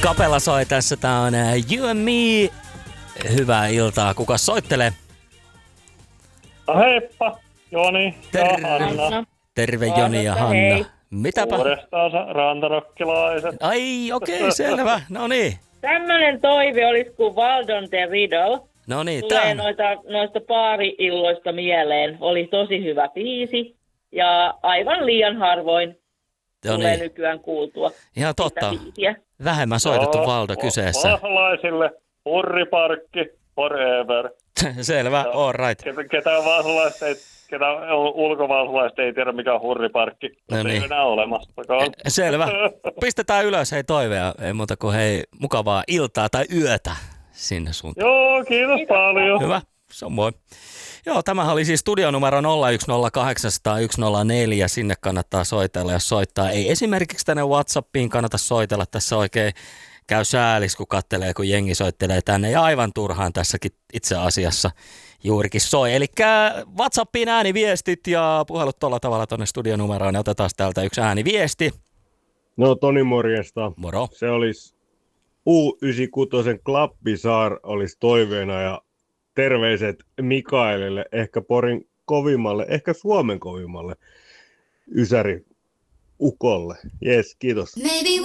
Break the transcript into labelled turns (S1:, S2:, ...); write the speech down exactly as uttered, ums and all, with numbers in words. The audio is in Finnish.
S1: Kapella soi tässä, tää on You and Me. Hyvää iltaa, kuka soittelee?
S2: Heippa, Joni
S1: Terve.
S2: ja Hanna.
S1: Terve Joni ja Hanna.
S3: Hei.
S1: Mitäpä?
S2: Uudestaan rantarokkilaiset.
S1: Ai, okei, okay, selvä. No niin.
S3: Tämmönen toive olisi kuin Waldon the Riddle.
S1: No niin,
S3: Tulee
S1: tää.
S3: noita, noista baari-illoista mieleen. Oli tosi hyvä biisi ja aivan liian harvoin
S1: No
S3: tulee
S1: niin.
S3: nykyään kuultua
S1: Ihan totta.
S3: sitä biisiä.
S1: Vähemmän soitettu
S2: Joo,
S1: Valdo kyseessä.
S2: Vaasalaisille hurriparkki forever.
S1: Selvä, all right.
S2: Ketä, ketä vaasalaiset ei, ketä ulkovaasalaiset ei tiedä mikä on hurriparkki.
S1: No
S2: No
S1: niin.
S2: ei enää olemassakaan.
S1: Selvä. Pistetään ylös hei toiveja. Ei muuta kuin hei mukavaa iltaa tai yötä sinne suuntaan.
S2: Joo, kiitos paljon.
S1: Hyvä, se on moi. Joo, tämähän oli siis studionumero nolla yksi nolla kahdeksan nolla yksi nolla neljä. Sinne kannattaa soitella, jos soittaa. Ei esimerkiksi tänne WhatsAppiin kannata soitella. Tässä oikein käy sääliksi, kun kattelee, kun jengi soittelee tänne. Ja aivan turhaan tässäkin itse asiassa juurikin soi. Eli WhatsAppiin ääniviestit ja puhelut tuolla tavalla tuonne studionumeroon. Ja otetaan täältä yksi ääniviesti.
S4: No Toni, morjesta.
S1: Moro.
S4: Se olisi U yhdeksänkymmentäkuusi Klappisaar olisi toiveena ja terveiset Mikaelille, ehkä Porin kovimmalle, ehkä Suomen kovimmalle Ysäri ukolle. Jes, kiitos.
S5: Maybe